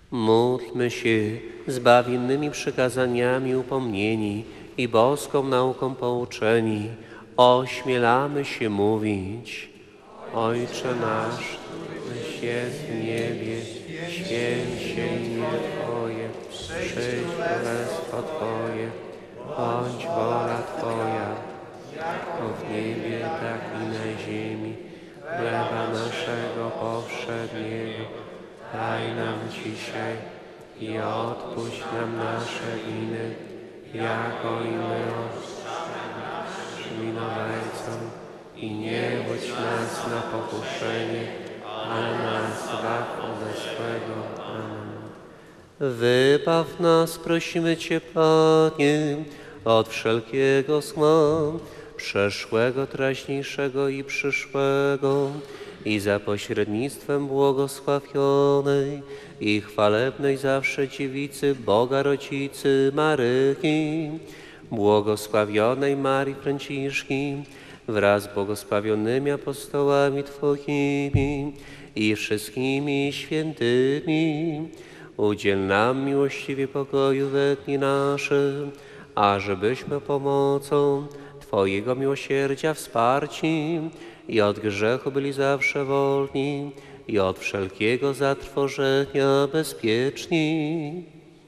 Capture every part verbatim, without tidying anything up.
Módlmy się zbawiennymi przykazaniami upomnieni i boską nauką pouczeni. Ośmielamy się mówić: Ojcze nasz, któryś jest w niebie, święć się imię Twoje, przyjdź królestwo Twoje, bądź wola Twoja, jako w niebie, tak i na ziemi. Chleba naszego powszedniego daj nam dzisiaj i odpuść nam nasze winy, jako i my odpuszczamy naszym winowajcom. I nie budź nas na pokuszenie, ale nas zbaw ode złego. Amen. Wybaw nas, prosimy Cię, Panie, od wszelkiego zła, przeszłego, teraźniejszego i przyszłego, i za pośrednictwem błogosławionej i chwalebnej zawsze dziewicy Boga Rodzicy Maryi, błogosławionej Marii Franciszki, wraz z błogosławionymi apostołami Twoimi i wszystkimi świętymi, udziel nam miłościwie pokoju we dni nasze, ażebyśmy pomocą Twojego miłosierdzia wsparci i od grzechu byli zawsze wolni i od wszelkiego zatrwożenia bezpieczni.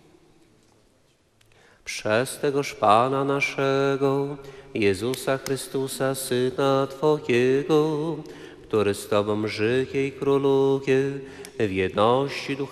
Przez tegoż Pana naszego, Jezusa Chrystusa, Syna Twojego, który z Tobą żyje i króluje w jedności Ducha